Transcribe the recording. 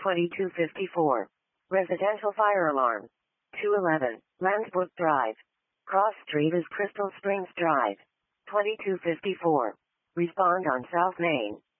2254. Residential fire alarm. 211. Landbrook Drive. Cross Street is Crystal Springs Drive. 2254. Respond on South Main.